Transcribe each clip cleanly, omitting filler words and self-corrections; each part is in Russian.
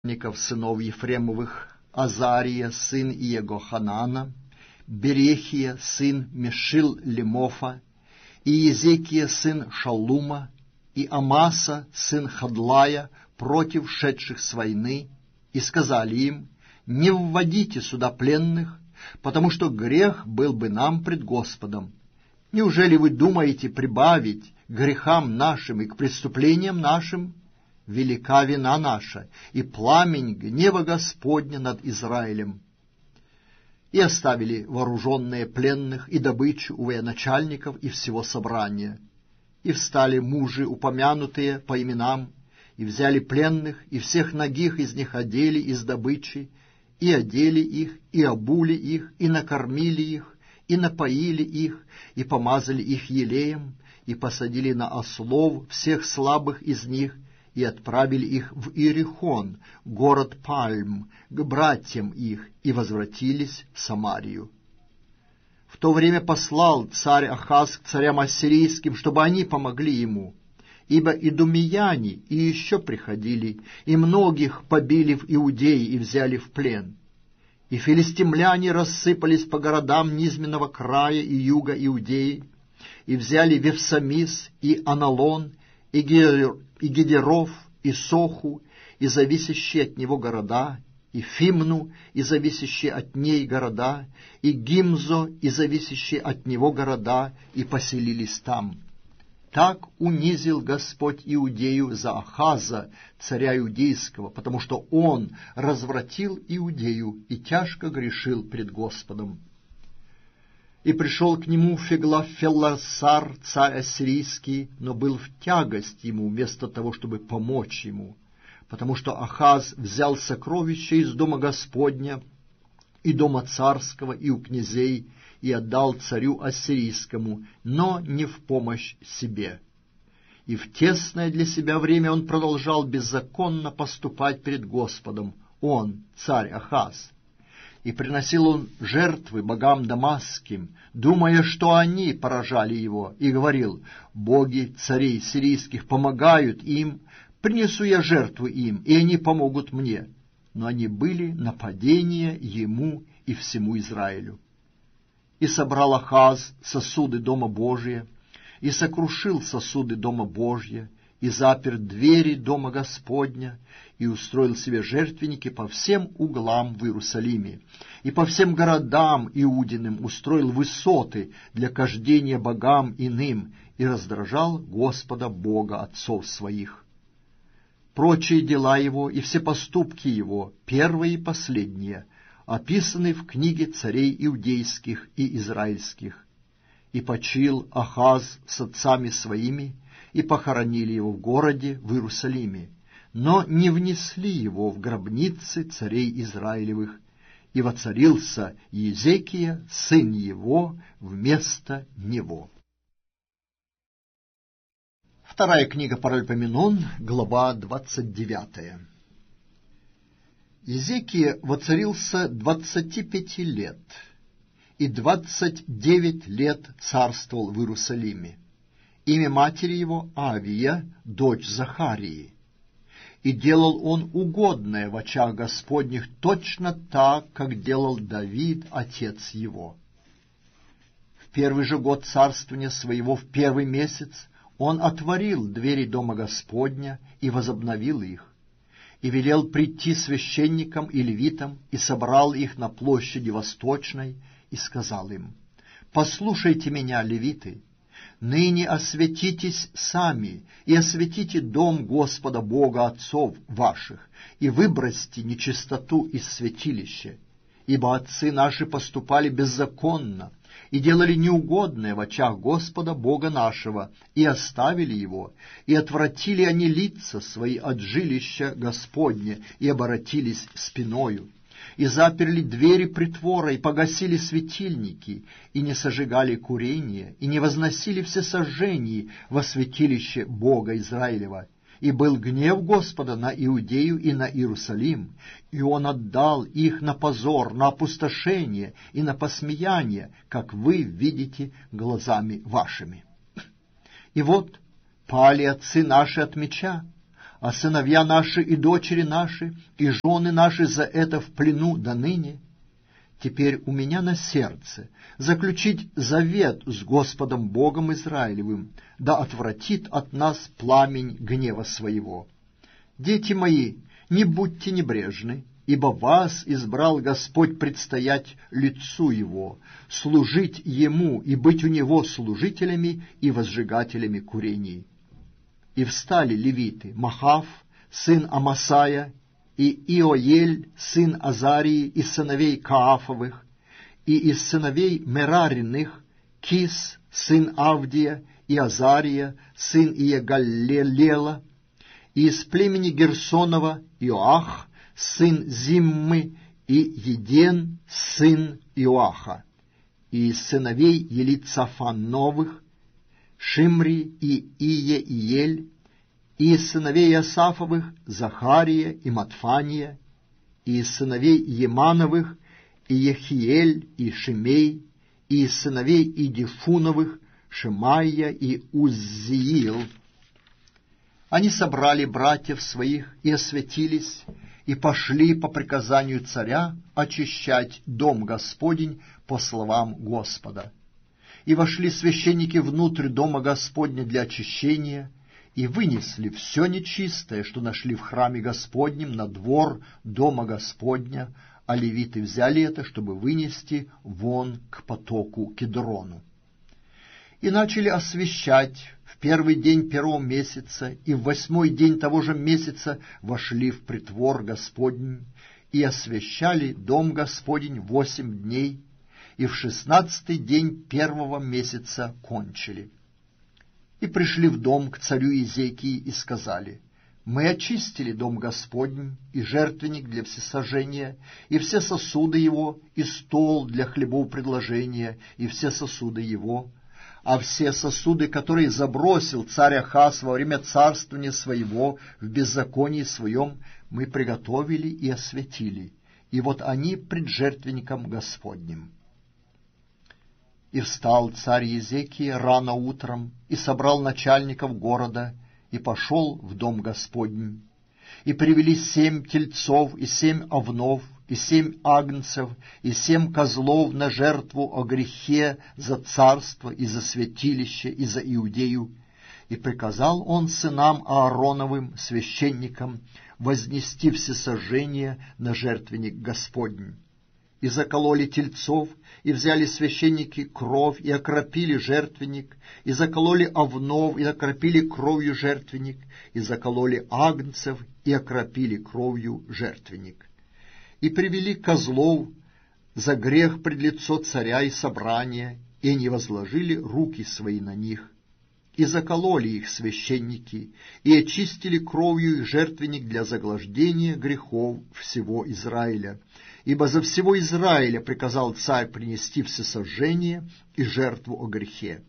сынов Ефремовых, Азария, сын Иегоханана, Берехия, сын Мешил-Лемофа, и Езекия, сын Шаллума, и Амаса, сын Хадлая, против шедших с войны, и сказали им: «Не вводите сюда пленных, потому что грех был бы нам пред Господом. Неужели вы думаете прибавить к грехам нашим и к преступлениям нашим? Велика вина наша, и пламень гнева Господня над Израилем». И оставили вооруженные пленных и добычу у военачальников и всего собрания. И встали мужи, упомянутые по именам, и взяли пленных, и всех нагих из них одели из добычи, и одели их, и обули их, и накормили их, и напоили их, и помазали их елеем, и посадили на ослов всех слабых из них, и отправили их в Иерихон, город Пальм, к братьям их, и возвратились в Самарию. В то время послал царь Ахаз к царям ассирийским, чтобы они помогли ему, ибо идумеяне и еще приходили, и многих побили в Иудее и взяли в плен. И филистимляне рассыпались по городам низменного края и юга Иудеи, и взяли Вевсамис, и Аналон, и Гедеров, и Соху, и зависящие от него города, и Фимну, и зависящие от ней города, и Гимзо, и зависящие от него города, и поселились там. Так унизил Господь Иудею за Ахаза, царя иудейского, потому что он развратил Иудею и тяжко грешил пред Господом. И пришел к нему Феглофелласар, царь ассирийский, но был в тягость ему, вместо того, чтобы помочь ему, потому что Ахаз взял сокровища из дома Господня, и дома царского, и у князей, и отдал царю ассирийскому, но не в помощь себе. И в тесное для себя время он продолжал беззаконно поступать перед Господом, он, царь Ахаз. И приносил он жертвы богам дамасским, думая, что они поражали его, и говорил: «Боги царей сирийских помогают им, принесу я жертву им, и они помогут мне». Но они были нападение ему и всему Израилю. И собрал Ахаз сосуды дома Божия, и сокрушил сосуды дома Божия, и запер двери дома Господня, и устроил себе жертвенники по всем углам в Иерусалиме, и по всем городам Иудиным устроил высоты для кождения богам иным, и раздражал Господа Бога отцов своих. Прочие дела его и все поступки его, первые и последние, описаны в книге царей иудейских и израильских. И почил Ахаз с отцами своими, и похоронили его в городе в Иерусалиме, но не внесли его в гробницы царей Израилевых, и воцарился Езекия, сын его, вместо него. Вторая книга Паральпоменон, глава 29. Езекия воцарился 25 лет, и 29 лет царствовал в Иерусалиме. Имя матери его Авия, дочь Захарии. И делал он угодное в очах Господних точно так, как делал Давид, отец его. В первый же год царствования своего, в первый месяц, он отворил двери дома Господня и возобновил их, и велел прийти священникам и левитам, и собрал их на площади Восточной, и сказал им: «Послушайте меня, левиты, ныне осветитесь сами, и осветите дом Господа Бога отцов ваших, и выбросьте нечистоту из святилища, ибо отцы наши поступали беззаконно, и делали неугодное в очах Господа Бога нашего, и оставили его, и отвратили они лица свои от жилища Господня, и оборотились спиною, и заперли двери притвора, и погасили светильники, и не сожигали курение, и не возносили всесожжений во святилище Бога Израилева. И был гнев Господа на Иудею и на Иерусалим, и он отдал их на позор, на опустошение и на посмеяние, как вы видите глазами вашими. И вот пали отцы наши от меча, а сыновья наши и дочери наши, и жены наши за это в плену до ныне. Теперь у меня на сердце заключить завет с Господом Богом Израилевым, да отвратит от нас пламень гнева своего. Дети мои, не будьте небрежны, ибо вас избрал Господь предстоять лицу Его, служить Ему и быть у Него служителями и возжигателями курений. И встали левиты Махав, сын Амасая, и Иоель, сын Азарии, из сыновей Каафовых, и из сыновей Мерариных Кис, сын Авдия, и Азария, сын Иегалелела, и из племени Герсонова Иоах, сын Зиммы, и Еден, сын Иоаха, и из сыновей Елицафановых Шимри и Иеиель, и из сыновей Асафовых Захария и Матфания, и из сыновей Емановых Иехиэль и Шимей, и из сыновей Идифуновых Шемайя и Уззиил. Они собрали братьев своих и освятились, и пошли по приказанию царя очищать дом Господень по словам Господа. И вошли священники внутрь дома Господня для очищения, и вынесли все нечистое, что нашли в храме Господнем, на двор дома Господня, а левиты взяли это, чтобы вынести вон к потоку Кедрону. И начали освящать в первый день первого месяца, и в 8-й день того же месяца вошли в притвор Господень, и освящали дом Господень 8 дней, и в 16-й день первого месяца кончили. И пришли в дом к царю Иезекии и сказали: «Мы очистили дом Господень, и жертвенник для всесожжения, и все сосуды его, и стол для хлебопредложения, и все сосуды его, а все сосуды, которые забросил царь Ахаз во время царствования своего в беззаконии своем, мы приготовили и осветили, и вот они пред жертвенником Господним». И встал царь Иезекия рано утром, и собрал начальников города, и пошел в дом Господень. И привели 7 тельцов, и 7 овнов, и 7 агнцев, и 7 козлов на жертву о грехе за царство, и за святилище, и за Иудею. И приказал он сынам Аароновым, священникам, вознести всесожжение на жертвенник Господень. И закололи тельцов, и взяли священники кровь, и окропили жертвенник, и закололи овнов, и окропили кровью жертвенник, и закололи агнцев, и окропили кровью жертвенник. И привели козлов за грех пред лицо царя и собрания, и они возложили руки свои на них. И закололи их священники, и очистили кровью их жертвенник для заглаждения грехов всего Израиля. Ибо за всего Израиля приказал царь принести всесожжение и жертву о грехе.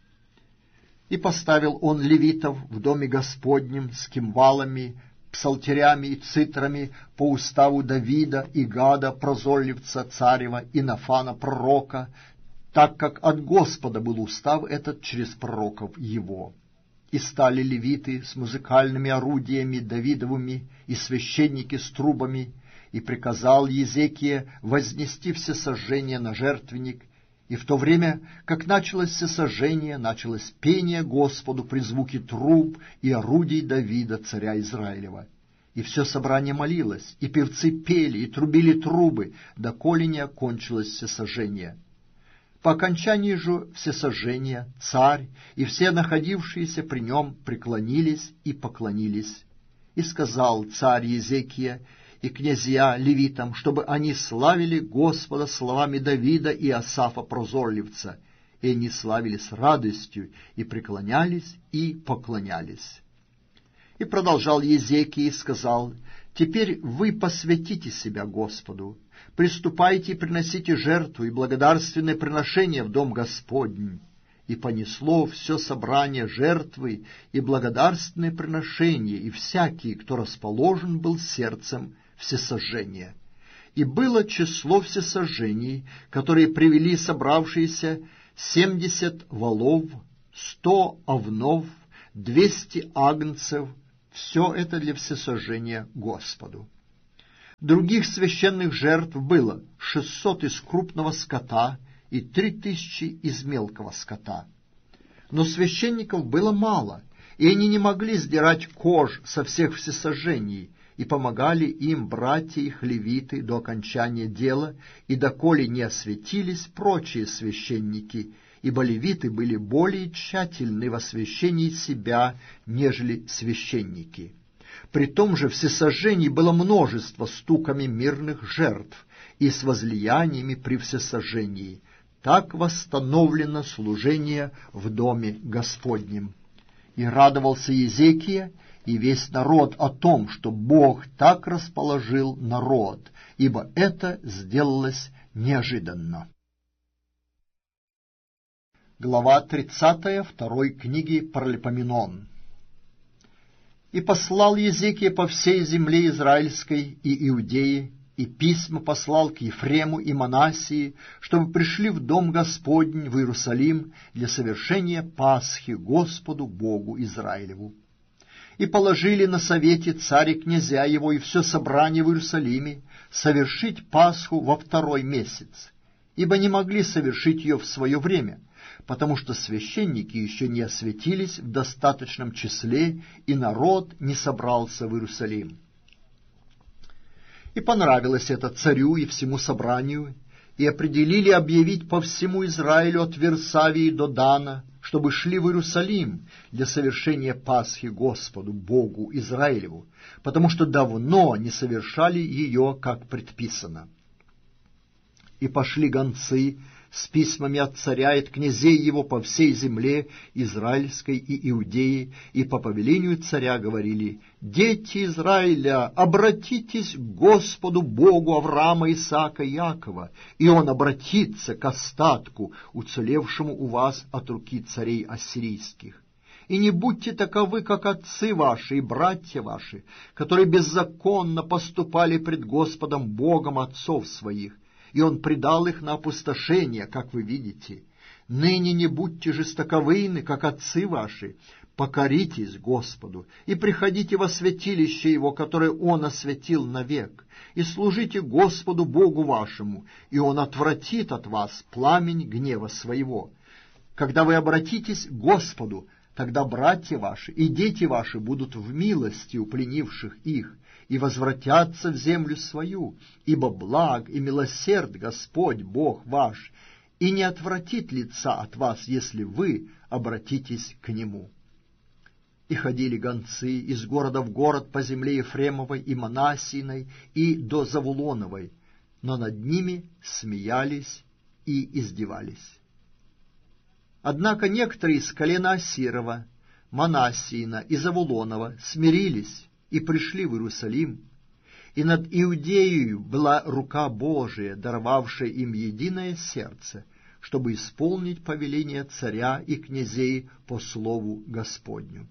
И поставил он левитов в доме Господнем с кимвалами, псалтерями и цитрами по уставу Давида и Гада, прозорливца царева, и Нафана пророка, так как от Господа был устав этот через пророков его. И стали левиты с музыкальными орудиями Давидовыми и священники с трубами, и приказал Иезекия вознести всесожжение на жертвенник, и в то время, как началось всесожжение, началось пение Господу при звуке труб и орудий Давида, царя Израилева. И все собрание молилось, и певцы пели, и трубили трубы, доколе не окончилось всесожжение. По окончании же всесожжения царь и все находившиеся при нем преклонились и поклонились. И сказал царь Иезекия и князья левитам, чтобы они славили Господа словами Давида и Асафа прозорливца, и они славили с радостью, и преклонялись, и поклонялись. И продолжал Иезекия и сказал: «Теперь вы посвятите себя Господу, приступайте и приносите жертву и благодарственное приношение в дом Господень». И понесло все собрание жертвы и благодарственное приношение, и всякий, кто расположен был сердцем всесожжения. И было число всесожжений, которые привели собравшиеся, 70 волов, 100 овнов, 200 агнцев, Все это для всесожжения Господу. Других священных жертв было 600 из крупного скота и 3000 из мелкого скота. Но священников было мало, и они не могли сдирать кож со всех всесожжений, и помогали им братья их левиты до окончания дела, и доколе не осветились прочие священники, ибо левиты были более тщательны в освящении себя, нежели священники. При том же всесожжений было множество стуками мирных жертв и с возлияниями при всесожжении. Так восстановлено служение в доме Господнем. И радовался Иезекия и весь народ о том, что Бог так расположил народ, ибо это сделалось неожиданно. Глава 30 второй книги Паралипоменон. «И послал Иезекия по всей земле израильской и Иудеи, и письма послал к Ефрему и Манассии, чтобы пришли в дом Господень в Иерусалим для совершения Пасхи Господу Богу Израилеву. И положили на совете царь и князья его и все собрание в Иерусалиме совершить Пасху во 2-й месяц, ибо не могли совершить ее в свое время, потому что священники еще не осветились в достаточном числе, и народ не собрался в Иерусалим. И понравилось это царю и всему собранию, и определили объявить по всему Израилю от Версавии до Дана, чтобы шли в Иерусалим для совершения Пасхи Господу, Богу Израилеву, потому что давно не совершали ее, как предписано. И пошли гонцы с письмами от царя и от князей его по всей земле израильской и Иудеи, и по повелению царя говорили: «Дети Израиля, обратитесь к Господу Богу Авраама, Исаака и Иакова, и Он обратится к остатку, уцелевшему у вас от руки царей ассирийских. И не будьте таковы, как отцы ваши и братья ваши, которые беззаконно поступали пред Господом Богом отцов своих, и Он предал их на опустошение, как вы видите. Ныне не будьте жестоковыйны, как отцы ваши, покоритесь Господу, и приходите во святилище Его, которое Он освятил навек, и служите Господу Богу вашему, и Он отвратит от вас пламень гнева своего. Когда вы обратитесь к Господу, тогда братья ваши и дети ваши будут в милости у пленивших их, и возвратятся в землю свою, ибо благ и милосерд Господь Бог ваш, и не отвратит лица от вас, если вы обратитесь к Нему». И ходили гонцы из города в город по земле Ефремовой и Манассиной и до Завулоновой, но над ними смеялись и издевались. Однако некоторые из колена Ассирова, Манассиина и Завулонова смирились и пришли в Иерусалим, и над Иудеей была рука Божия, даровавшая им единое сердце, чтобы исполнить повеление царя и князей по слову Господню.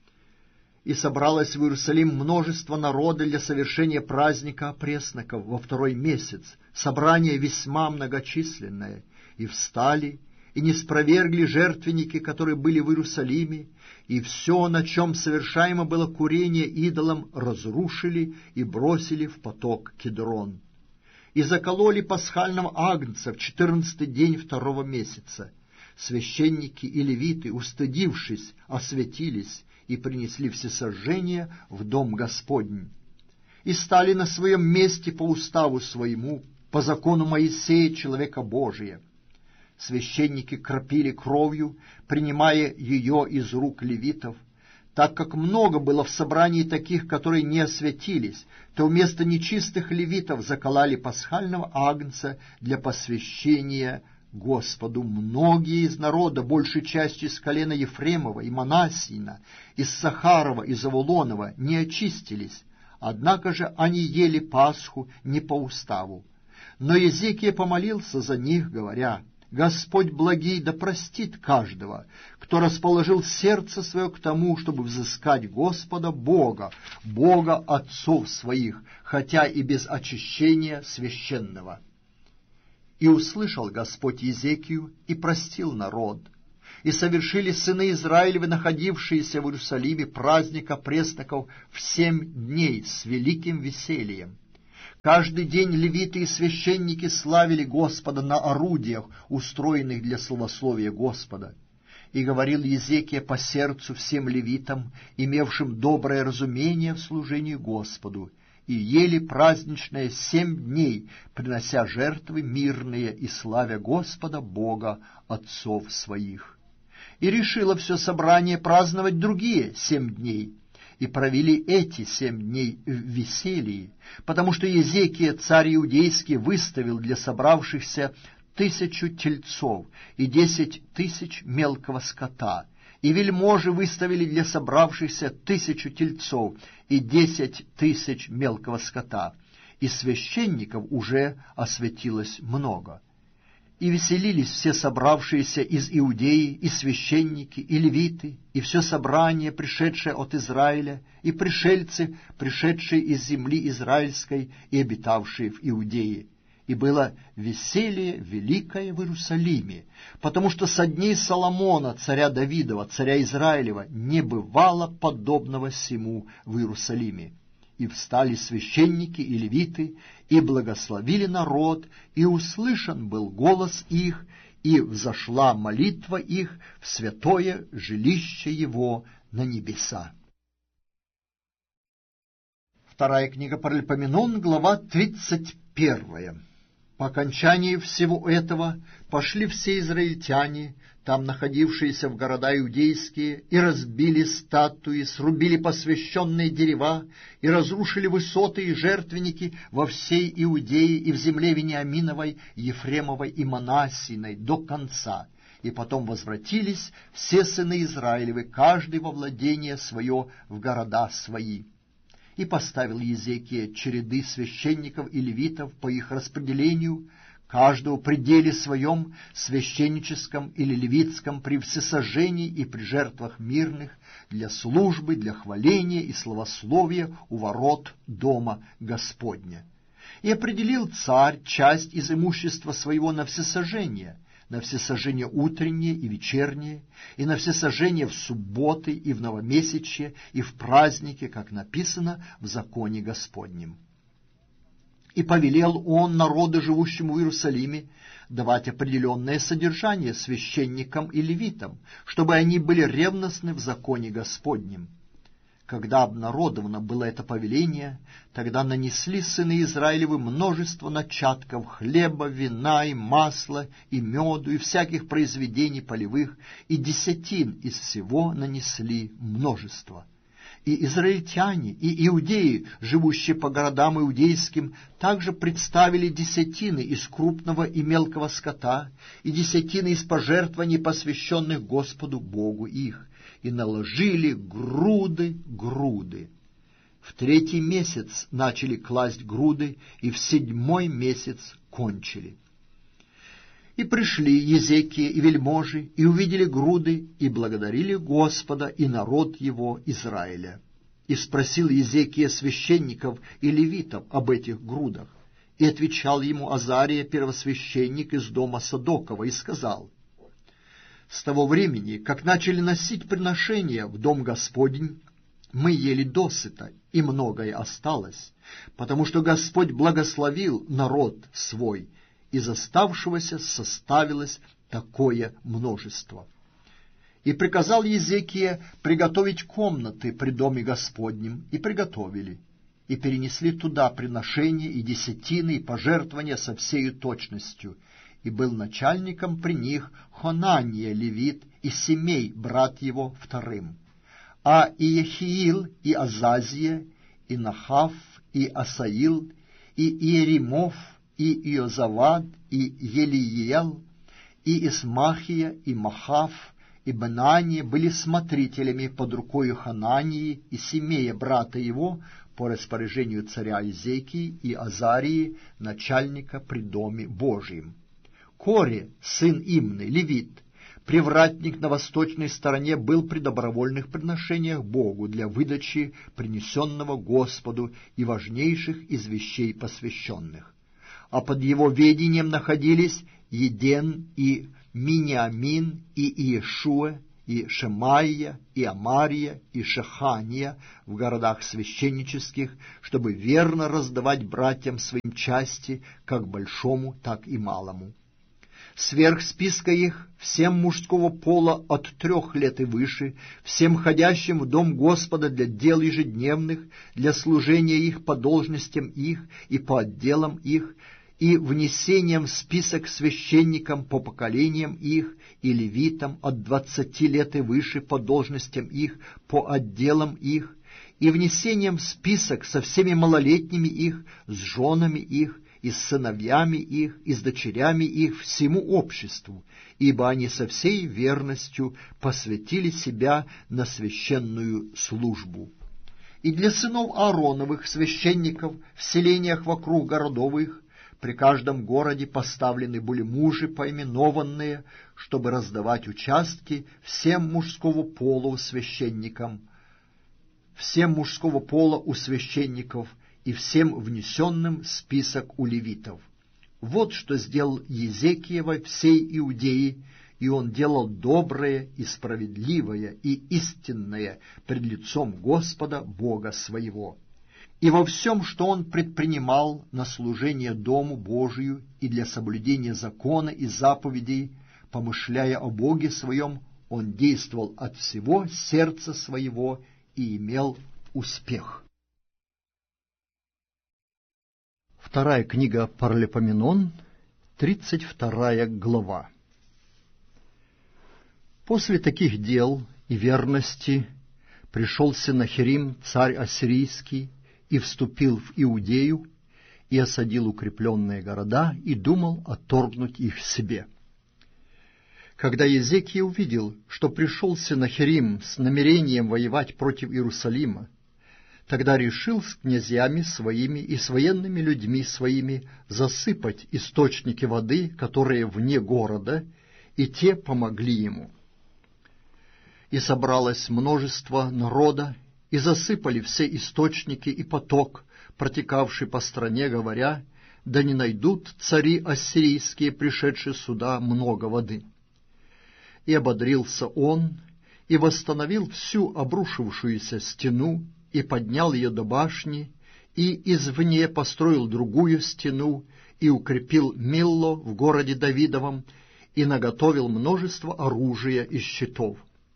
И собралось в Иерусалим множество народа для совершения праздника опресноков во 2-й месяц, собрание весьма многочисленное, и встали, и не спровергли жертвенники, которые были в Иерусалиме, и все, на чем совершаемо было курение идолам, разрушили и бросили в поток Кидрон. И закололи пасхального агнца в 14-й день 2-го месяца. Священники и левиты, устыдившись, осветились и принесли всесожжение в дом Господень. И стали на своем месте по уставу своему, по закону Моисея, человека Божия. Священники кропили кровью, принимая ее из рук левитов. Так как много было в собрании таких, которые не освятились, то вместо нечистых левитов закололи пасхального агнца для посвящения Господу. Многие из народа, большей частью из колена Ефремова и Манассиина, из Сахарова и Завулонова, не очистились, однако же они ели Пасху не по уставу. Но Иезекия помолился за них, говоря: «Господь благий да простит каждого, кто расположил сердце свое к тому, чтобы взыскать Господа Бога, Бога отцов своих, хотя и без очищения священного». И услышал Господь Иезекию и простил народ. И совершили сыны Израилевы, находившиеся в Иерусалиме, праздник опресноков в 7 дней с великим весельем. Каждый день левиты и священники славили Господа на орудиях, устроенных для славословия Господа. И говорил Иезекия по сердцу всем левитам, имевшим доброе разумение в служении Господу, и ели праздничное 7 дней, принося жертвы мирные и славя Господа Бога отцов своих. И решило все собрание праздновать другие 7 дней, и провели эти 7 дней в веселье, потому что Иезекия, царь иудейский, выставил для собравшихся 1000 тельцов и 10 000 мелкого скота, и вельможи выставили для собравшихся 1000 тельцов и 10 000 мелкого скота, и священников уже освятилось много. И веселились все собравшиеся из Иудеи, и священники, и левиты, и все собрание, пришедшее от Израиля, и пришельцы, пришедшие из земли израильской и обитавшие в Иудее. И было веселье великое в Иерусалиме, потому что со дней Соломона, царя Давидова, царя Израилева, не бывало подобного сему в Иерусалиме. И встали священники и левиты, и благословили народ, и услышан был голос их, и взошла молитва их в святое жилище его на небеса. Вторая книга Паралипоменон, глава 31. По окончании всего этого пошли все израильтяне, там находившиеся в города иудейские, и разбили статуи, срубили посвященные дерева, и разрушили высоты и жертвенники во всей Иудее и в земле Вениаминовой, Ефремовой и Манассиной до конца. И потом возвратились все сыны Израилевы, каждый во владение свое в города свои. И поставил Иезекия череды священников и левитов по их распределению, каждого в пределе своем, священническом или левитском, при всесожжении и при жертвах мирных, для службы, для хваления и славословия у ворот дома Господня. И определил царь часть из имущества своего на всесожжение утреннее и вечернее, и на всесожжение в субботы и в новомесячье, и в праздники, как написано в законе Господнем. И повелел он народу, живущему в Иерусалиме, давать определенное содержание священникам и левитам, чтобы они были ревностны в законе Господнем. Когда обнародовано было это повеление, тогда нанесли сыны Израилевы множество начатков хлеба, вина и масла, и меду, и всяких произведений полевых, и десятин из всего нанесли множество. И израильтяне, и иудеи, живущие по городам иудейским, также представили десятины из крупного и мелкого скота, и десятины из пожертвований, посвященных Господу Богу их, и наложили груды. В 3-й месяц начали класть груды, и в 7-й месяц кончили. И пришли Иезекия и вельможи, и увидели груды, и благодарили Господа и народ его Израиля. И спросил Иезекия священников и левитов об этих грудах. И отвечал ему Азария, первосвященник из дома Садокова, и сказал: «С того времени, как начали носить приношения в дом Господень, мы ели досыта, и многое осталось, потому что Господь благословил народ свой, из оставшегося составилось такое множество». И приказал Иезекия приготовить комнаты при доме Господнем, и приготовили, и перенесли туда приношения и десятины, и пожертвования со всею точностью. И был начальником при них Хонания левит, и Семей, брат его, вторым. А Иехиил, и Азазия, и Нахав, и Асаил, и Иеремов, и Иозавад, и Елиел, и Исмахия, и Махав, и Бенания были смотрителями под рукою Ханании и Семея, брата его, по распоряжению царя Иезекии и Азарии, начальника при доме Божьем. Коре, сын Имны, левит, привратник на восточной стороне, был при добровольных приношениях Богу для выдачи принесенного Господу и важнейших из вещей посвященных. А под его ведением находились Еден и Миниамин и Иешуа, и Шемаия, и Амария, и Шехания в городах священнических, чтобы верно раздавать братьям своим части, как большому, так и малому. Сверх списка их всем мужского пола от 3 лет и выше, всем ходящим в дом Господа для дел ежедневных, для служения их по должностям их и по отделам их, и внесением в список священникам по поколениям их и левитам от 20 лет и выше по должностям их, по отделам их, и внесением в список со всеми малолетними их, с женами их, и с сыновьями их, и с дочерями их всему обществу, ибо они со всей верностью посвятили себя на священную службу. И для сынов Аароновых, священников, в селениях вокруг городов их, при каждом городе поставлены были мужи поименованные, чтобы раздавать участки всем мужского пола у священникам, всем мужского пола у священников и всем внесенным в список у левитов. Вот что сделал Езекия во всей Иудее, и он делал доброе и справедливое и истинное пред лицом Господа Бога своего. И во всем, что он предпринимал на служение Дому Божию и для соблюдения закона и заповедей, помышляя о Боге своем, он действовал от всего сердца своего и имел успех. Вторая книга Паралипоменон, 32 глава. После таких дел и верности пришел Сеннахерим, царь ассирийский, и вступил в Иудею, и осадил укрепленные города, и думал отторгнуть их себе. Когда Езекия увидел, что пришел Сеннахерим с намерением воевать против Иерусалима, тогда решил с князьями своими и с военными людьми своими засыпать источники воды, которые вне города, и те помогли ему. И собралось множество народа, и засыпали все источники и поток, протекавший по стране, говоря: да не найдут цари ассирийские, пришедшие сюда, много воды. И ободрился он, и восстановил всю обрушившуюся стену, и поднял ее до башни, и извне построил другую стену, и укрепил Милло в городе Давидовом, и наготовил множество оружия и щитов.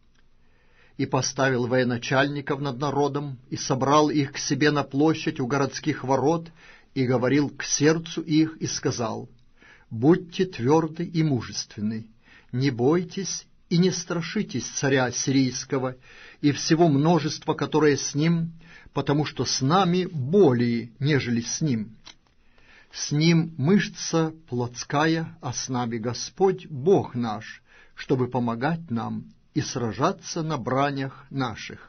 И поставил военачальников над народом, и собрал их к себе на площадь у городских ворот, и говорил к сердцу их, и сказал: «Будьте тверды и мужественны, не бойтесь и не страшитесь царя сирийского и всего множества, которое с ним, потому что с нами более, нежели с ним. С ним мышца плотская, а с нами Господь Бог наш, чтобы помогать нам и сражаться на бранях наших».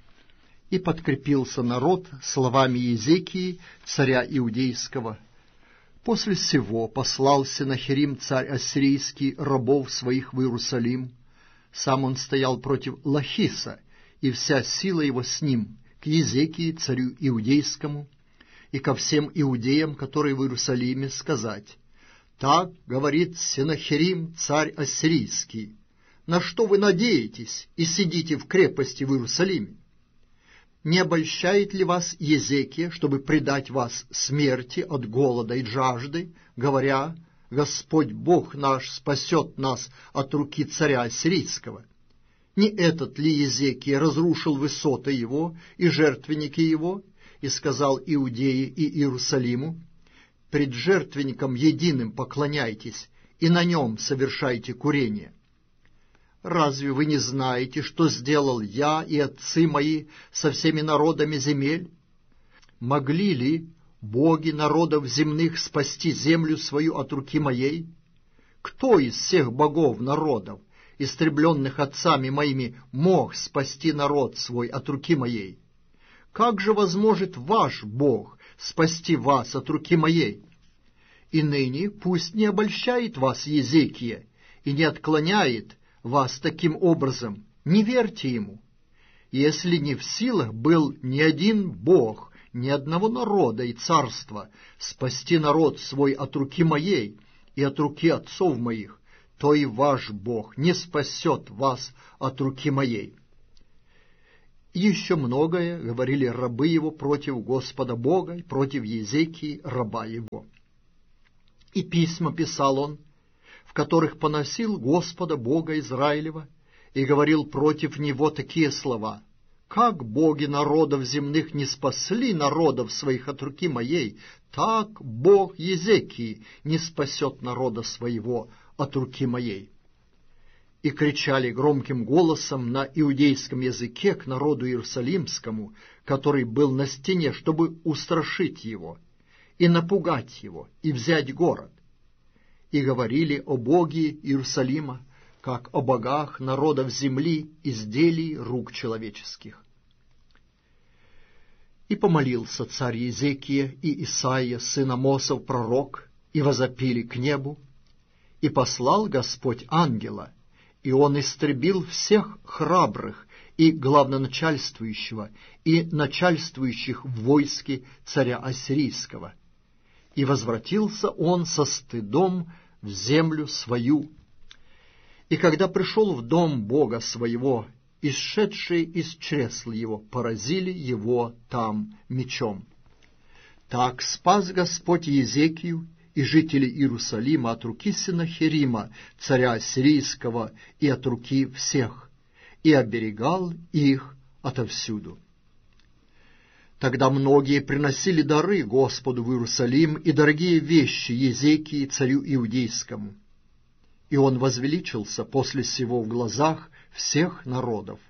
И подкрепился народ словами Езекии, царя Иудейского. После сего послал Сеннахерим, царь ассирийский, рабов своих в Иерусалим. Сам он стоял против Лахиса, и вся сила его с ним, к Езекии, царю Иудейскому, и ко всем иудеям, которые в Иерусалиме, сказать: «Так говорит Сеннахерим, царь ассирийский: на что вы надеетесь и сидите в крепости в Иерусалиме? Не обольщает ли вас Езекия, чтобы предать вас смерти от голода и жажды, говоря: Господь Бог наш спасет нас от руки царя ассирийского? Не этот ли Езекия разрушил высоты его и жертвенники его, и сказал Иудее и Иерусалиму: пред жертвенником единым поклоняйтесь, и на нем совершайте курение? Разве вы не знаете, что сделал я и отцы мои со всеми народами земель? Могли ли боги народов земных спасти землю свою от руки моей? Кто из всех богов народов, истребленных отцами моими, мог спасти народ свой от руки моей? Как же возможет ваш Бог спасти вас от руки моей? И ныне пусть не обольщает вас Езекия и не отклоняет вас таким образом, не верьте ему. Если не в силах был ни один бог, ни одного народа и царства спасти народ свой от руки моей и от руки отцов моих, то и ваш Бог не спасет вас от руки моей». И еще многое говорили рабы его против Господа Бога и против Езекии, раба его. И письма писал он, в которых поносил Господа Бога Израилева, и говорил против него такие слова: «Как боги народов земных не спасли народов своих от руки моей, так Бог Езекии не спасет народа своего от руки моей». И кричали громким голосом на иудейском языке к народу иерусалимскому, который был на стене, чтобы устрашить его, и напугать его, и взять город. И говорили о Боге Иерусалима, как о богах народов земли, изделий рук человеческих. И помолился царь Езекия и Исаия, сын Амосов, пророк, и возопили к небу, и послал Господь ангела, и он истребил всех храбрых и главноначальствующего, и начальствующих в войске царя Ассирийского. И возвратился он со стыдом в землю свою. И когда пришел в дом Бога своего, исшедшие из чресл его поразили его там мечом. Так спас Господь Езекию и жителей Иерусалима от руки Сенахерима, царя Ассирийского, и от руки всех, и оберегал их отовсюду. Тогда многие приносили дары Господу в Иерусалим и дорогие вещи Езекии, царю Иудейскому. И он возвеличился после сего в глазах всех народов.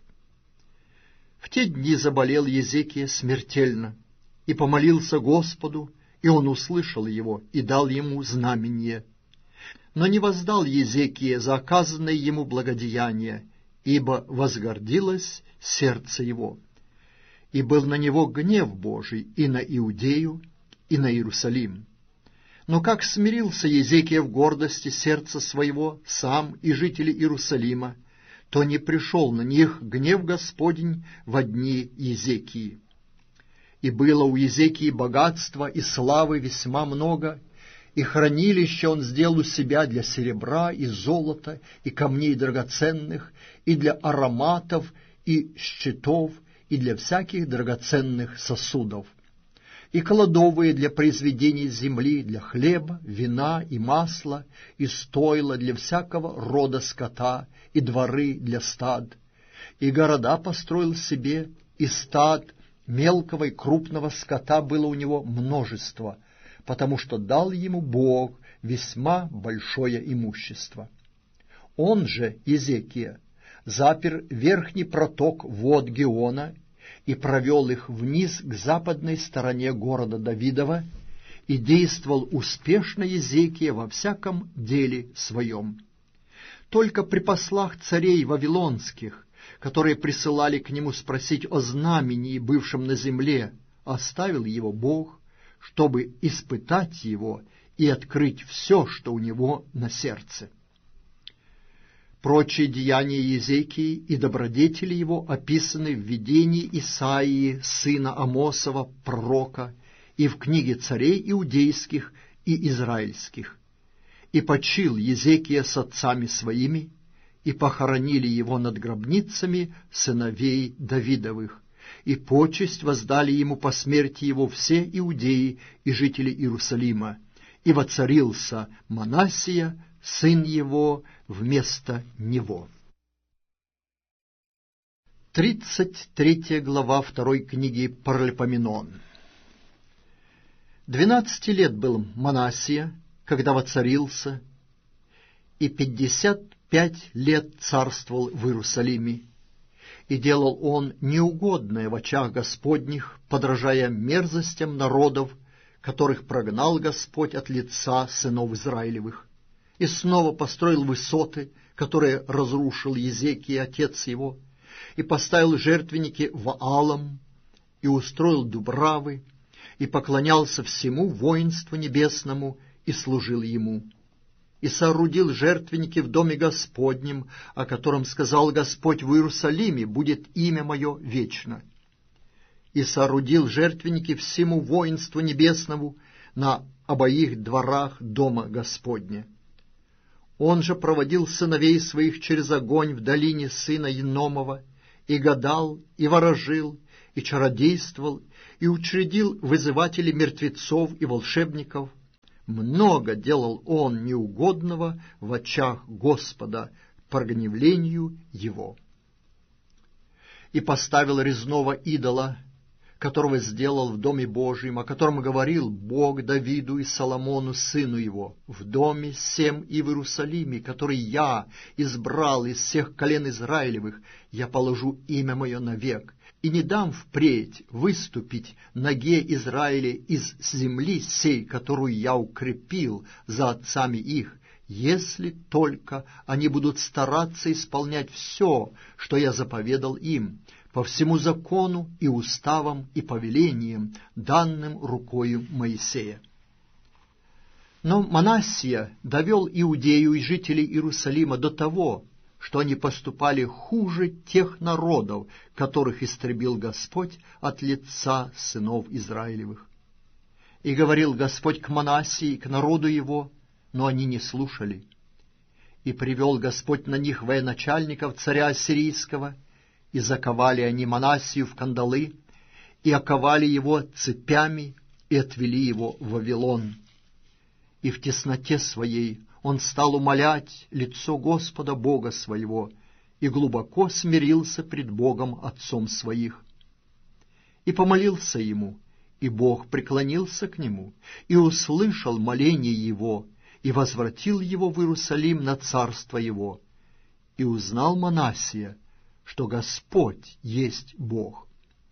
В те дни заболел Езекия смертельно, и помолился Господу, и он услышал его и дал ему знамение. Но не воздал Езекия за оказанное ему благодеяние, ибо возгордилось сердце его. И был на него гнев Божий и на Иудею, и на Иерусалим. Но как смирился Езекия в гордости сердца своего, сам и жители Иерусалима, то не пришел на них гнев Господень во дни Езекии. И было у Езекии богатства и славы весьма много, и хранилище он сделал у себя для серебра и золота, и камней драгоценных, и для ароматов, и щитов, и для всяких драгоценных сосудов, и кладовые для произведений земли, для хлеба, вина и масла, и стойла для всякого рода скота, и дворы для стад. И города построил себе, и стад мелкого и крупного скота было у него множество, потому что дал ему Бог весьма большое имущество. Он же, Езекия, запер верхний проток вод Геона и провел их вниз к западной стороне города Давидова, и действовал успешно Езекия во всяком деле своем. Только при послах царей вавилонских, которые присылали к нему спросить о знамении, бывшем на земле, оставил его Бог, чтобы испытать его и открыть все, что у него на сердце. Прочие деяния Езекии и добродетели его описаны в видении Исаии, сына Амосова, пророка, и в книге царей иудейских и израильских. И почил Езекия с отцами своими, и похоронили его над гробницами сыновей Давидовых, и почесть воздали ему по смерти его все иудеи и жители Иерусалима, и воцарился Манассия, сын его, вместо него. 33 глава 2 книги Паралипоменон. 12 лет был Манассия, когда воцарился, и 55 лет царствовал в Иерусалиме, и делал он неугодное в очах Господних, подражая мерзостям народов, которых прогнал Господь от лица сынов Израилевых, и снова построил высоты, которые разрушил Езекия, отец его, и поставил жертвенники Ваалам, и устроил дубравы, и поклонялся всему воинству небесному, и служил ему. И соорудил жертвенники в доме Господнем, о котором сказал Господь: в Иерусалиме будет имя мое вечно. И соорудил жертвенники всему воинству небесному на обоих дворах дома Господня. Он же проводил сыновей своих через огонь в долине сына Еномова, и гадал, и ворожил, и чародействовал, и учредил вызывателей мертвецов и волшебников. Много делал он неугодного в очах Господа по гневлению его. И поставил резного идола, которого сделал в доме Божьем, о котором говорил Бог Давиду и Соломону, сыну его, в доме сем и в Иерусалиме, который я избрал из всех колен Израилевых, я положу имя мое навек, и не дам впредь выступить ноге Израиля из земли сей, которую я укрепил за отцами их, если только они будут стараться исполнять все, что я заповедал им, по всему закону и уставам и повелениям, данным рукою Моисея. Но Манассия довел Иудею и жителей Иерусалима до того, что они поступали хуже тех народов, которых истребил Господь от лица сынов Израилевых. И говорил Господь к Манассии, к народу его, но они не слушали. И привел Господь на них военачальников царя Ассирийского, и заковали они Манассию в кандалы, и оковали его цепями, и отвели его в Вавилон. И в тесноте своей он стал умолять лицо Господа Бога своего, и глубоко смирился пред Богом Отцом своих. И помолился ему, и Бог преклонился к нему, и услышал моление его, и возвратил его в Иерусалим на царство его. И узнал Манассия, что Господь есть Бог.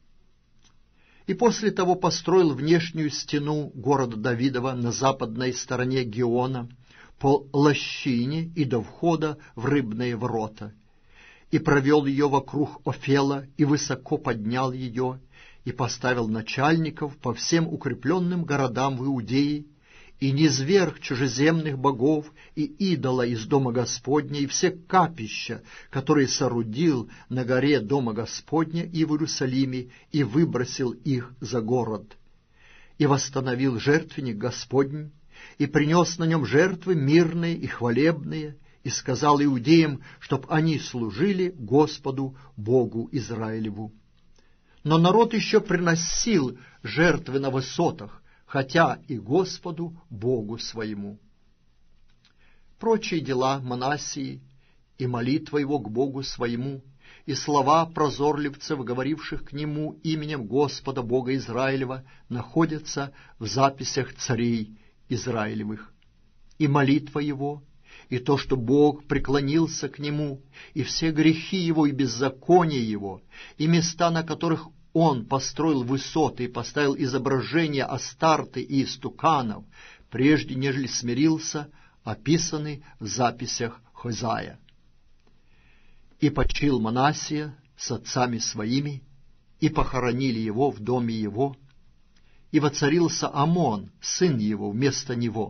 И после того построил внешнюю стену города Давидова на западной стороне Гиона, по лощине и до входа в рыбные ворота, и провел ее вокруг Офела, и высоко поднял ее, и поставил начальников по всем укрепленным городам в Иудее, и низверг чужеземных богов и идола из дома Господня, и все капища, которые соорудил на горе дома Господня и в Иерусалиме, и выбросил их за город. И восстановил жертвенник Господень, и принес на нем жертвы мирные и хвалебные, и сказал иудеям, чтоб они служили Господу Богу Израилеву. Но народ еще приносил жертвы на высотах, хотя и Господу Богу своему. Прочие дела Манассии и молитва его к Богу своему, и слова прозорливцев, говоривших к нему именем Господа Бога Израилева, находятся в записях царей Израилевых. И молитва его, и то, что Бог преклонился к нему, и все грехи его и беззакония его, и места, на которых он построил высоты и поставил изображения Астарты и истуканов, прежде нежели смирился, описаны в записях Хозая. И почил Манассия с отцами своими, и похоронили его в доме его, и воцарился Амон, сын его, вместо него.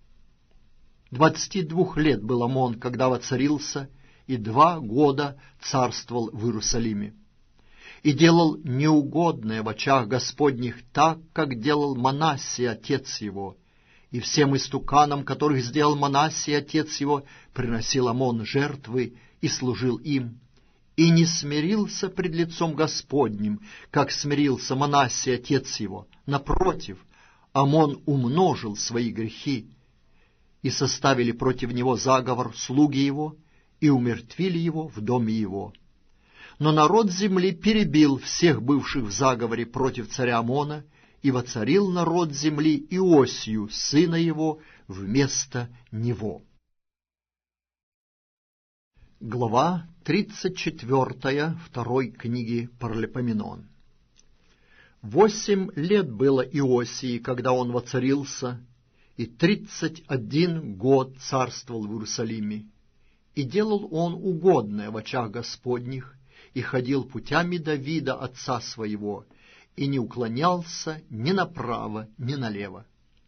22 лет был Амон, когда воцарился, и 2 года царствовал в Иерусалиме. И делал неугодное в очах Господних так, как делал Манассия, отец его. И всем истуканам, которых сделал Манассия, отец его, приносил Амон жертвы и служил им. И не смирился пред лицом Господним, как смирился Манассия, отец его. Напротив, Амон умножил свои грехи, и составили против него заговор слуги его, и умертвили его в доме его. Но народ земли перебил всех бывших в заговоре против царя Амона, и воцарил народ земли Иосию, сына его, вместо него. Глава 34 второй книги Паралипоменон. 8 лет было Иосии, когда он воцарился, и 31 год царствовал в Иерусалиме. И делал он угодное в очах Господних, и ходил путями Давида, отца своего, и не уклонялся ни направо, ни налево.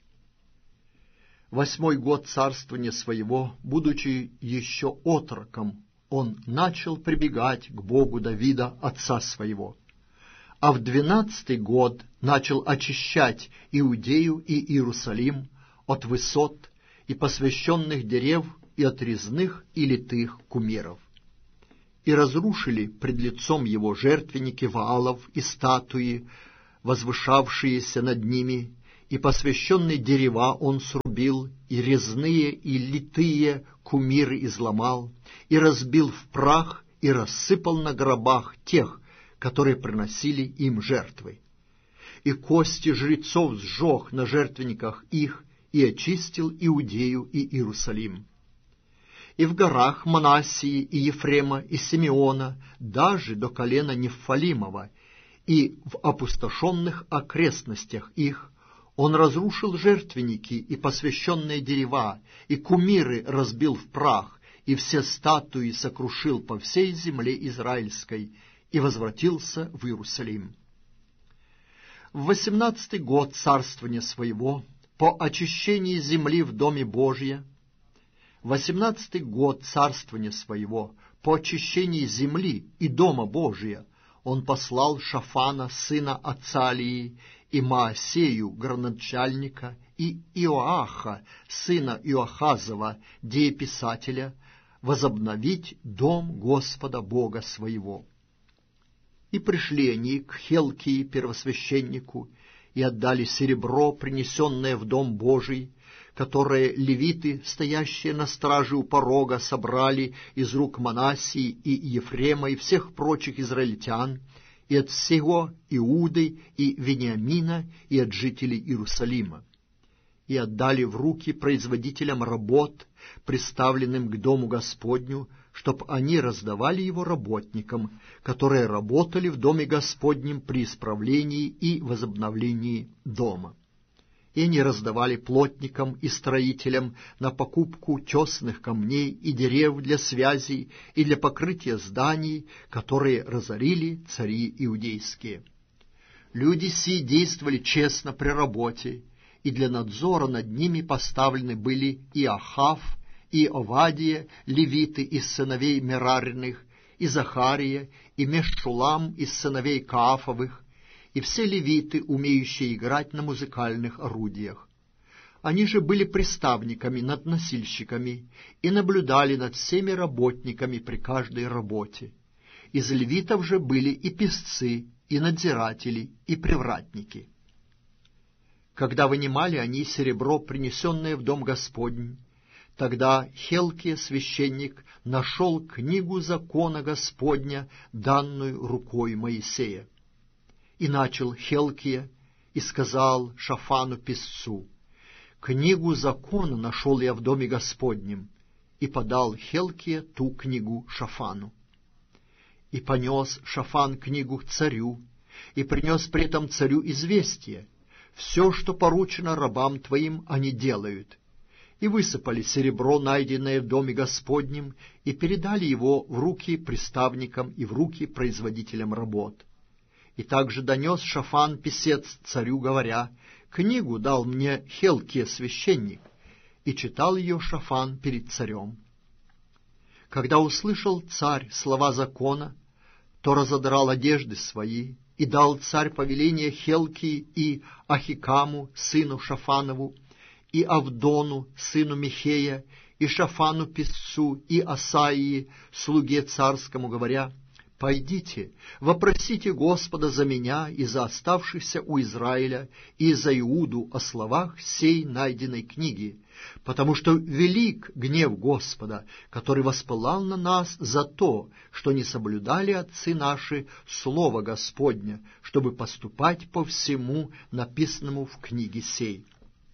8 год царствования своего, будучи еще отроком, он начал прибегать к Богу Давида, отца своего. А в 12 год начал очищать Иудею и Иерусалим от высот и посвященных дерев и от резных и литых кумиров. И разрушили пред лицом его жертвенники Ваалов и статуи, возвышавшиеся над ними, и посвященные дерева он срубил, и резные и литые кумиры изломал, и разбил в прах, и рассыпал на гробах тех, которые приносили им жертвы. И кости жрецов сжег на жертвенниках их, и очистил Иудею и Иерусалим. И в горах Манассии и Ефрема и Симеона, даже до колена Нефалимова, и в опустошенных окрестностях их, он разрушил жертвенники и посвященные дерева, и кумиры разбил в прах, и все статуи сокрушил по всей земле израильской, и возвратился в Иерусалим. В 18-й год царствования своего, по очищении земли в Доме Божия, 18-й год царствования своего, по очищении земли и Дома Божия, он послал Шафана, сына Ацалии, и Маасею, градоначальника, и Иоаха, сына Иоахазова, дееписателя, возобновить дом Господа Бога своего. И пришли они к Хелкии, первосвященнику, и отдали серебро, принесенное в дом Божий, которое левиты, стоящие на страже у порога, собрали из рук Манассии и Ефрема и всех прочих израильтян, и от всего Иуды и Вениамина, и от жителей Иерусалима. И отдали в руки производителям работ, приставленным к дому Господню, чтоб они раздавали его работникам, которые работали в доме Господнем при исправлении и возобновлении дома. И они раздавали плотникам и строителям на покупку тесных камней и дерев для связей и для покрытия зданий, которые разорили цари иудейские. Люди сии действовали честно при работе, и для надзора над ними поставлены были и Ахав, и Овадия, левиты из сыновей Мерариных, и Захария, и Мешулам из сыновей Каафовых, и все левиты, умеющие играть на музыкальных орудиях. Они же были приставниками над носильщиками и наблюдали над всеми работниками при каждой работе. Из левитов же были и песцы, и надзиратели, и привратники. Когда вынимали они серебро, принесенное в дом Господень, тогда Хелкия, священник, нашел книгу закона Господня, данную рукой Моисея. И начал Хелкия, и сказал Шафану песцу: «Книгу закона нашел я в доме Господнем», и подал Хелкия ту книгу Шафану. И понес Шафан книгу к царю, и принес при этом царю известие: «Все, что поручено рабам твоим, они делают». И высыпали серебро, найденное в доме Господнем, и передали его в руки приставникам и в руки производителям работ. И также донес Шафан писец царю, говоря: «Книгу дал мне Хелкия священник», и читал ее Шафан перед царем. Когда услышал царь слова закона, то разодрал одежды свои, и дал царь повеление Хелкии и Ахикаму, сыну Шафанову, и Авдону, сыну Михея, и Шафану писцу, и Асаии, слуге царскому, говоря: «Пойдите, вопросите Господа за меня и за оставшихся у Израиля, и за Иуду о словах сей найденной книги, потому что велик гнев Господа, который воспылал на нас за то, что не соблюдали отцы наши слово Господня, чтобы поступать по всему написанному в книге сей».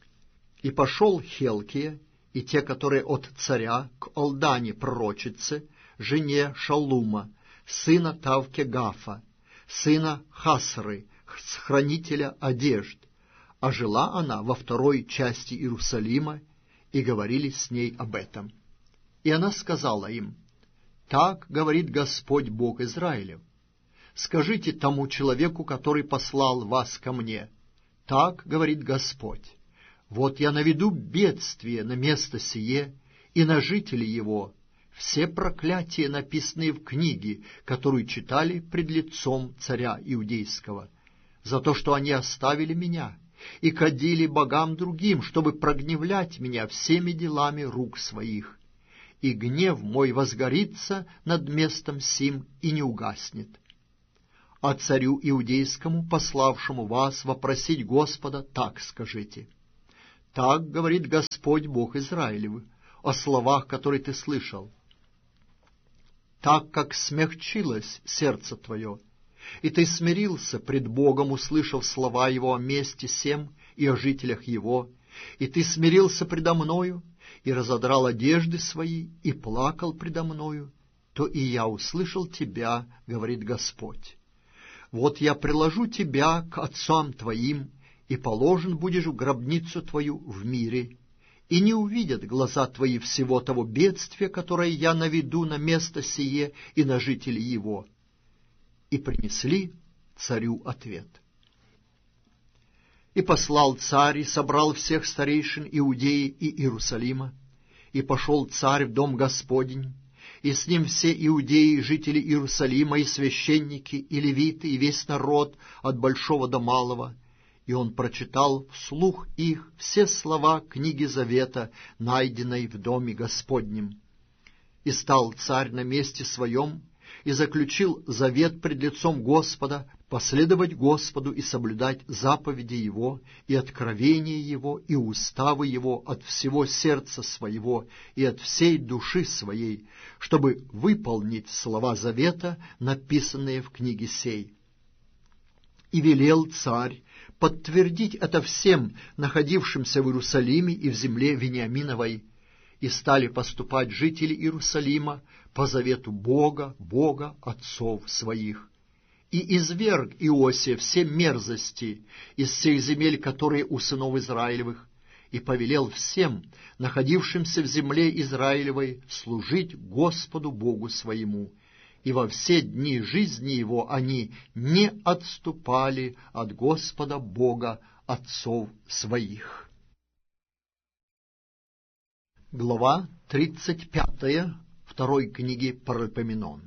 И пошел Хелкия и те, которые от царя, к Алдане пророчице, жене Шаллума, сына Тавке-Гафа, сына Хасры, хранителя одежд, а жила она во второй части Иерусалима, и говорили с ней об этом. И она сказала им: «Так говорит Господь Бог Израилев: скажите тому человеку, который послал вас ко мне: так говорит Господь: вот я наведу бедствие на место сие и на жителей его, все проклятия, написанные в книге, которую читали пред лицом царя Иудейского, за то, что они оставили меня и кадили богам другим, чтобы прогневлять меня всеми делами рук своих. и гнев мой возгорится над местом сим и не угаснет. А царю иудейскому, пославшему вас вопросить Господа, так скажите: так говорит Господь Бог Израилев о словах, которые ты слышал. Так как смягчилось сердце твое, и ты смирился пред Богом, услышав слова Его о месте сем и о жителях Его, и ты смирился предо мною, и разодрал одежды свои, и плакал предо мною, то и я услышал тебя, говорит Господь. Вот я приложу тебя к отцам твоим, и положен будешь в гробницу твою в мире, и не увидят глаза твои всего того бедствия, которое я наведу на место сие и на жителей его». И принесли царю ответ. И послал царь, и собрал всех старейшин Иудеи и Иерусалима, и пошел царь в дом Господень, и с ним все иудеи, жители Иерусалима, и священники, и левиты, и весь народ от большого до малого. И он прочитал вслух их все слова книги Завета, найденной в доме Господнем. И стал царь на месте своем, и заключил завет пред лицом Господа, последовать Господу и соблюдать заповеди Его, и откровения Его, и уставы Его от всего сердца своего и от всей души своей, чтобы выполнить слова завета, написанные в книге сей. И велел царь подтвердить это всем находившимся в Иерусалиме и в земле Вениаминовой, и стали поступать жители Иерусалима по завету Бога, Бога отцов своих. И изверг Иосия все мерзости из всех земель, которые у сынов Израилевых, и повелел всем, находившимся в земле Израилевой, служить Господу Богу своему. И во все дни жизни его они не отступали от Господа Бога отцов своих. Глава 35 второй книги Паралипоменон.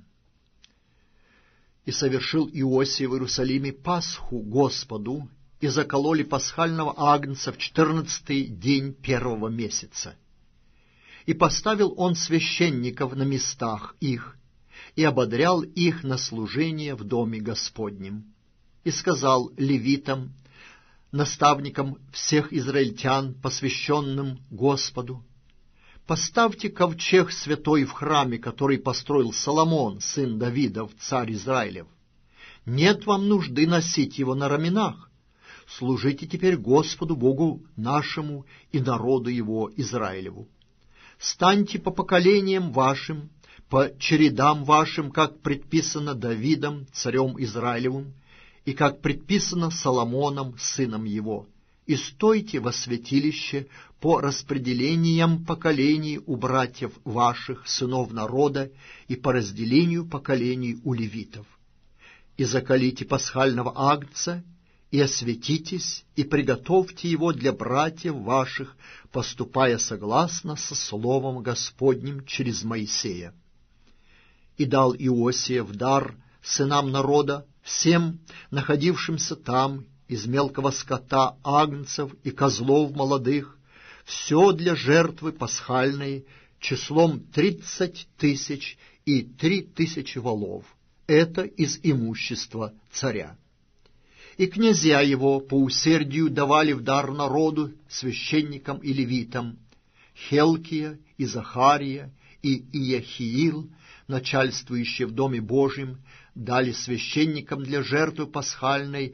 «И совершил Иосия в Иерусалиме Пасху Господу, и закололи пасхального агнца в 14-й день первого месяца. И поставил он священников на местах их, и ободрял их на служение в доме Господнем. И сказал левитам, наставникам всех израильтян, посвященным Господу: поставьте ковчег святой в храме, который построил Соломон, сын Давидов, царь Израилев. Нет вам нужды носить его на раменах. Служите теперь Господу Богу нашему и народу его Израилеву. Станьте по поколениям вашим, по чередам вашим, как предписано Давидом, царем Израилевым, и как предписано Соломоном, сыном его, и стойте во святилище по распределениям поколений у братьев ваших, сынов народа, и по разделению поколений у левитов. И заколите пасхального агнца, и осветитесь, и приготовьте его для братьев ваших, поступая согласно со словом Господним через Моисея. И дал Иосия в дар сынам народа, всем находившимся там, из мелкого скота, агнцев и козлов молодых, все для жертвы пасхальной, числом 30 000 и 3 000 волов. Это из имущества царя. И князья его по усердию давали в дар народу, священникам и левитам: Хелкия и Захария и Иехиил, начальствующие в Доме Божьем, дали священникам для жертвы пасхальной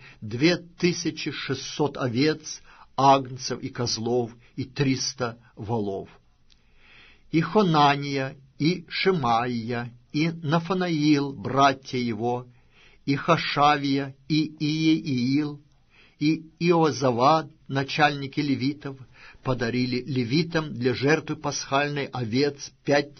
2600 овец, агнцев и козлов и 300 волов. И Хонания, и Шемаия, и Нафанаил, братья его, и Хашавия, и Иеиил, и Иозавад, начальники левитов, подарили левитам для жертвы пасхальной овец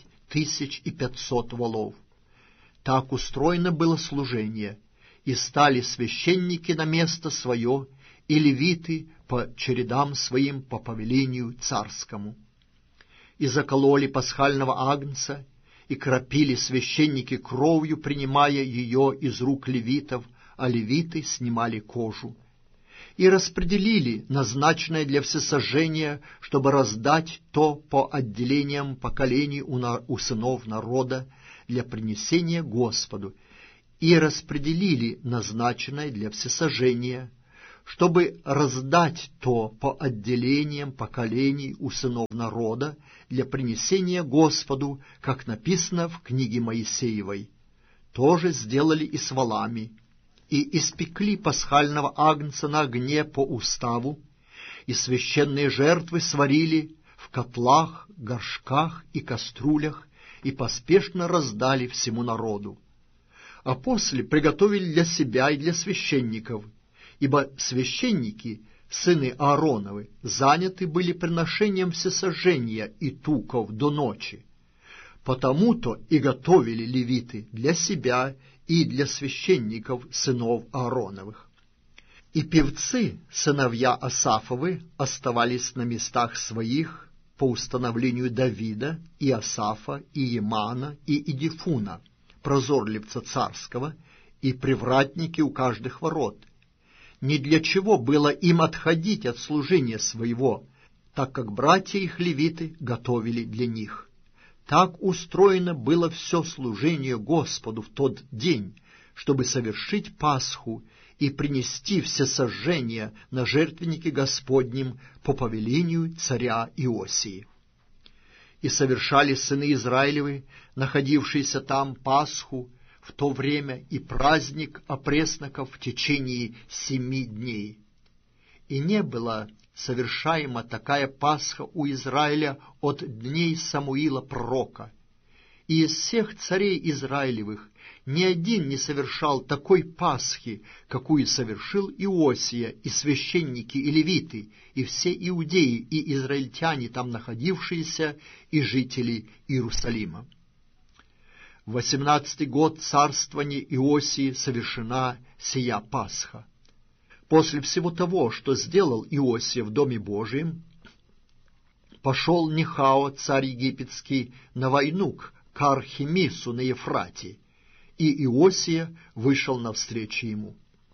5500 волов. Так устроено было служение, и стали священники на место свое, и левиты по чередам своим по повелению царскому. И закололи пасхального агнца, и кропили священники кровью, принимая ее из рук левитов, а левиты снимали кожу. и распределили назначенное для всесожжения, чтобы раздать то по отделениям поколений у сынов народа для принесения Господу, и распределили назначенное для всесожжения, чтобы раздать то по отделениям поколений у сынов народа для принесения Господу, как написано в книге Моисеевой. Тоже сделали и с волами, и испекли пасхального агнца на огне по уставу, и священные жертвы сварили в котлах, горшках и кастрюлях, и поспешно раздали всему народу. А после приготовили для себя и для священников, ибо священники, сыны Аароновы, заняты были приношением всесожжения и туков до ночи. Потому-то и готовили левиты для себя и для священников, сынов Аароновых. И певцы, сыновья Асафовы, оставались на местах своих по установлению Давида, и Асафа, и Емана, и Идифуна, прозорливца царского, и привратники у каждых ворот. Ни для чего было им отходить от служения своего, так как братья их левиты готовили для них. Так устроено было все служение Господу в тот день, чтобы совершить Пасху и принести всесожжения на жертвеннике Господнем по повелению царя Иосии. И совершали сыны Израилевы, находившиеся там, Пасху в то время и праздник опресноков в течение 7 дней. И не было совершаема такая Пасха у Израиля от дней Самуила пророка. И из всех царей Израилевых ни один не совершал такой Пасхи, какую совершил Иосия, и священники, и левиты, и все иудеи, и израильтяне, там находившиеся, и жители Иерусалима. В 18-й год царствования Иосии совершена сия Пасха. После всего того, что сделал Иосия в Доме Божием, пошел Нехао, царь египетский, на войну к Кархемису на Ефрате, и Иосия вышел навстречу ему.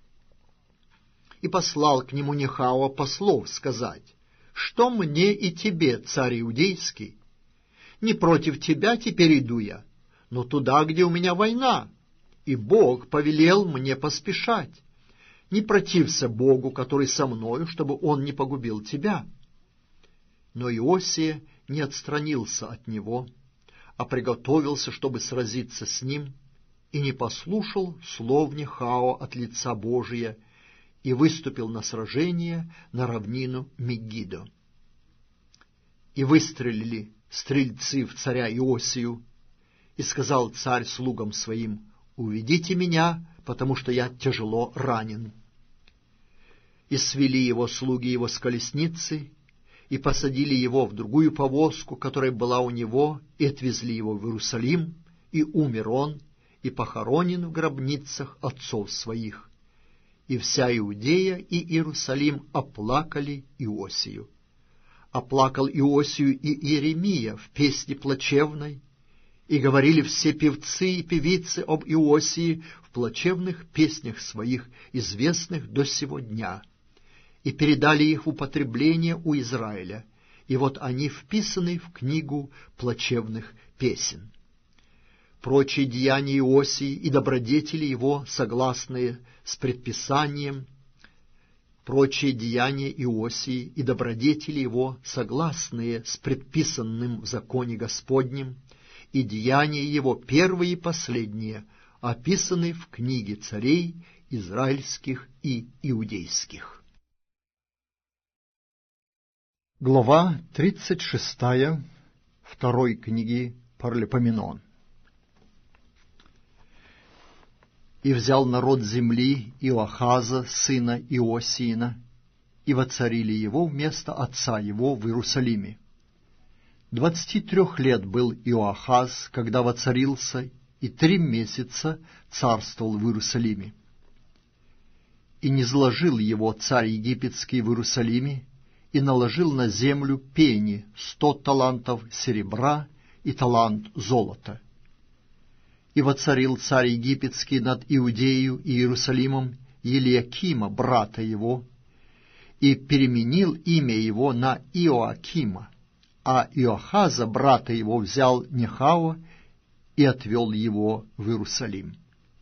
И послал к нему Нехао послов сказать: «Что мне и тебе, царь иудейский? Не против тебя теперь иду я, но туда, где у меня война, и Бог повелел мне поспешать. Не протився Богу, который со мною, чтобы он не погубил тебя». Но Иосия не отстранился от него, а приготовился, чтобы сразиться с ним, и не послушал слов Нехао от лица Божия, и выступил на сражение на равнину Мегидо. И выстрелили стрельцы в царя Иосию, и сказал царь слугам своим: «Уведите меня, потому что я тяжело ранен». И свели его слуги его с колесницы, и посадили его в другую повозку, которая была у него, и отвезли его в Иерусалим, и умер он, и похоронен в гробницах отцов своих. И вся Иудея и Иерусалим оплакали Иосию. Оплакал Иосию и Иеремия в песне плачевной, и говорили все певцы и певицы об Иосии в плачевных песнях своих, известных до сего дня, и передали их в употребление у Израиля, и вот они вписаны в книгу плачевных песен. Прочие деяния Иосии и добродетели его, согласные с предписанием, прочие деяния Иосии и добродетели его, согласные с предписанным в законе Господнем, и деяния его первые и последние описаны в книге царей израильских и иудейских. Глава 36 второй книги Паралипоменон. «И взял народ земли Иоахаза, сына Иосиина, и воцарили его вместо отца его в Иерусалиме. 23 лет был Иоахаз, когда воцарился, и 3 месяца царствовал в Иерусалиме. И низложил его царь египетский в Иерусалиме, и наложил на землю пени 100 талантов серебра и талант золота. И воцарил царь египетский над Иудею и Иерусалимом Елиакима, брата его, и переменил имя его на Иоакима, а Иоахаза, брата его, взял Нехао и отвел его в Иерусалим.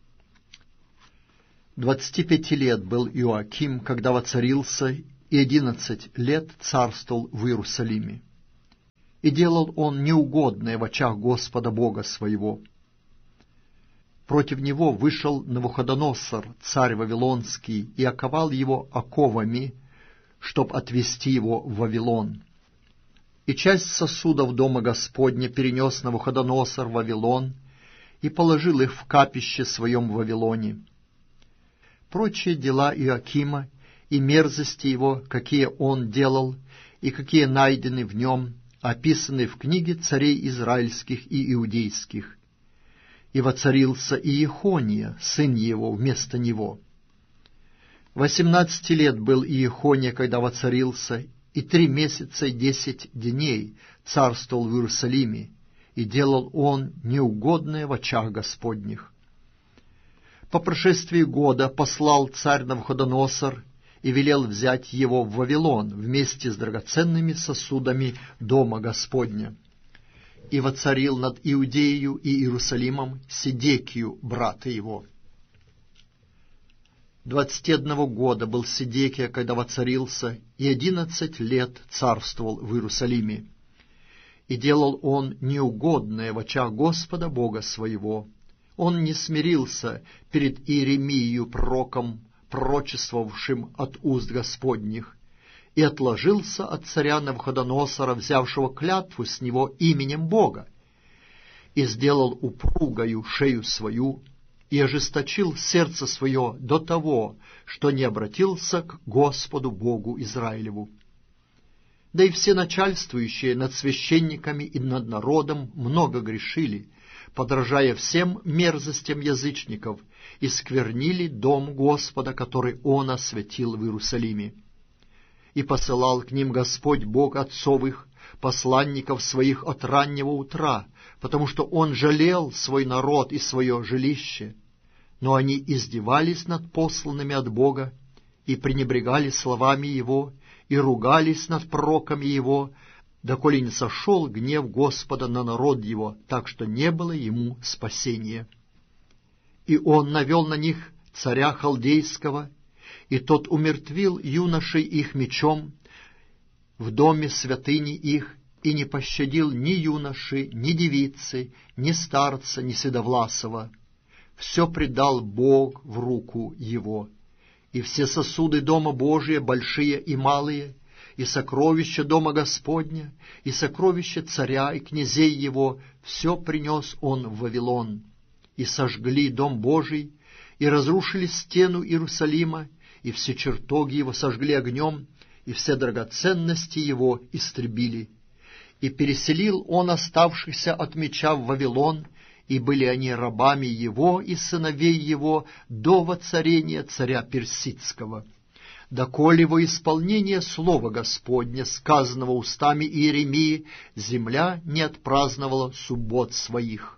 25 лет был Иоаким, когда воцарился, и 11 лет царствовал в Иерусалиме. И делал он неугодное в очах Господа Бога своего. Против него вышел Навуходоносор, царь Вавилонский, и оковал его оковами, чтоб отвести его в Вавилон. И часть сосудов дома Господня перенес Навуходоносор в Вавилон и положил их в капище своем в Вавилоне. Прочие дела Иоакима и мерзости его, какие он делал, и какие найдены в нем, описаны в книге царей израильских и иудейских. И воцарился Иехония, сын его, вместо него. 18 лет был Иехония, когда воцарился, и 3 месяца и 10 дней царствовал в Иерусалиме, и делал он неугодное в очах Господних. По прошествии года послал царь Навуходоносор и велел взять его в Вавилон вместе с драгоценными сосудами дома Господня. И воцарил над Иудеей и Иерусалимом Седекию, брата его. 21 года был Седекия, когда воцарился, и 11 лет царствовал в Иерусалиме. И делал он неугодное в очах Господа Бога своего. Он не смирился перед Иеремией пророком, пророчествовавшим от уст Господних, и отложился от царя Навуходоносора, взявшего клятву с него именем Бога, и сделал упругою шею свою, и ожесточил сердце свое до того, что не обратился к Господу Богу Израилеву. Да и все начальствующие над священниками и над народом много грешили, подражая всем мерзостям язычников, и сквернили дом Господа, который Он освятил в Иерусалиме. И посылал к ним Господь Бог отцов их, посланников своих от раннего утра, потому что Он жалел свой народ и свое жилище. Но они издевались над посланными от Бога, и пренебрегали словами Его, и ругались над пророками Его, доколе не сошел гнев Господа на народ Его, так что не было ему спасения. И Он навел на них царя Халдейского, и тот умертвил юношей их мечом в доме святыни их, и не пощадил ни юноши, ни девицы, ни старца, ни седовласого. Все предал Бог в руку его. И все сосуды дома Божия, большие и малые, и сокровища дома Господня, и сокровища царя и князей его, все принес он в Вавилон. И сожгли дом Божий, и разрушили стену Иерусалима, и все чертоги его сожгли огнем, и все драгоценности его истребили. И переселил он оставшихся от меча в Вавилон, и были они рабами его и сыновей его до воцарения царя Персидского. Доколе во исполнение слова Господня, сказанного устами Иеремии, земля не отпраздновала суббот своих.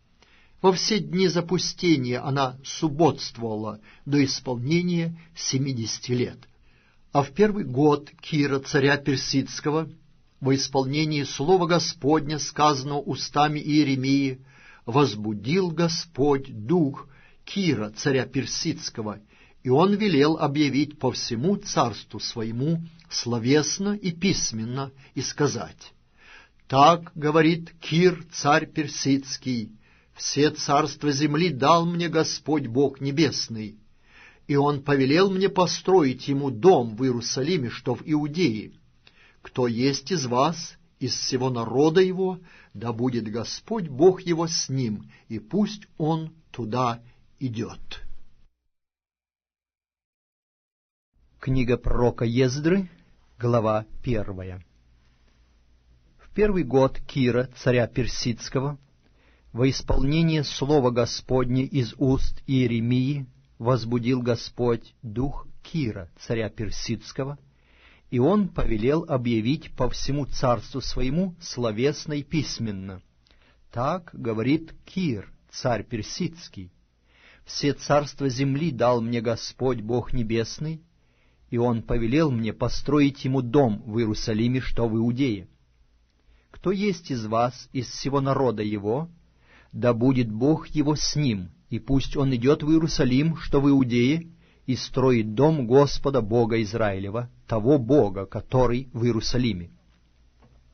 Во все дни запустения она субботствовала до исполнения 70 лет. А в первый год Кира, царя Персидского, во исполнении слова Господня, сказанного устами Иеремии, возбудил Господь дух Кира, царя Персидского, и он велел объявить по всему царству своему словесно и письменно и сказать: «Так говорит Кир, царь Персидский, все царства земли дал мне Господь Бог Небесный, и Он повелел мне построить Ему дом в Иерусалиме, что в Иудее. Кто есть из вас, из всего народа Его, да будет Господь Бог Его с ним, и пусть Он туда идет». Книга пророка Ездры, глава 1. В первый год Кира, царя Персидского, во исполнение слова Господне из уст Иеремии, возбудил Господь дух Кира, царя Персидского, и он повелел объявить по всему царству своему словесно и письменно: «Так говорит Кир, царь Персидский, все царства земли дал мне Господь Бог Небесный, и он повелел мне построить ему дом в Иерусалиме, что в Иудее. Кто есть из вас, из всего народа его, да будет Бог его с ним, и пусть он идет в Иерусалим, что в Иудее, и строит дом Господа Бога Израилева, того Бога, который в Иерусалиме.